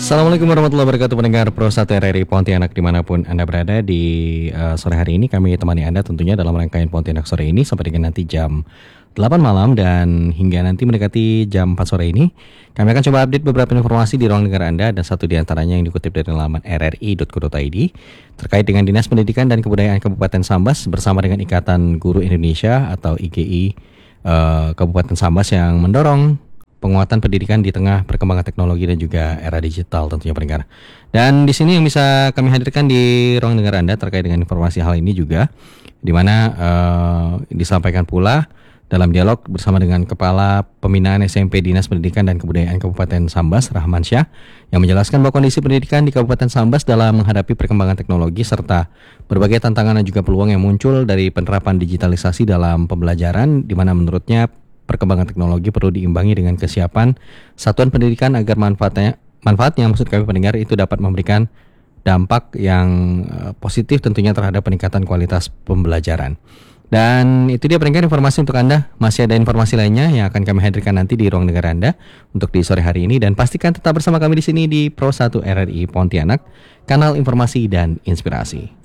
Assalamualaikum warahmatullahi wabarakatuh, pendengar Pro 1 RRI Pontianak dimanapun Anda berada di sore hari ini. Kami temani Anda tentunya dalam rangkaian Pontianak sore ini sampai dengan nanti jam 8 malam dan hingga nanti mendekati jam 4 sore ini. Kami akan coba update beberapa informasi di ruang dengar Anda dan satu di antaranya yang dikutip dari laman rri.co.id terkait dengan Dinas Pendidikan dan Kebudayaan Kabupaten Sambas bersama dengan Ikatan Guru Indonesia atau IGI Kabupaten Sambas yang mendorong penguatan pendidikan di tengah perkembangan teknologi dan juga era digital tentunya pendengar. Dan di sini yang bisa kami hadirkan di ruang dengar Anda terkait dengan informasi hal ini juga, di mana disampaikan pula dalam dialog bersama dengan Kepala Pembinaan SMP Dinas Pendidikan dan Kebudayaan Kabupaten Sambas, Rahman Syah, yang menjelaskan bahwa kondisi pendidikan di Kabupaten Sambas dalam menghadapi perkembangan teknologi serta berbagai tantangan dan juga peluang yang muncul dari penerapan digitalisasi dalam pembelajaran, di mana menurutnya perkembangan teknologi perlu diimbangi dengan kesiapan satuan pendidikan agar manfaatnya maksud kami pendengar itu dapat memberikan dampak yang positif tentunya terhadap peningkatan kualitas pembelajaran. Dan itu dia pendengar informasi untuk Anda. Masih ada informasi lainnya yang akan kami hadirkan nanti di ruang dengar Anda untuk di sore hari ini, dan pastikan tetap bersama kami di sini di Pro 1 RRI Pontianak, kanal informasi dan inspirasi.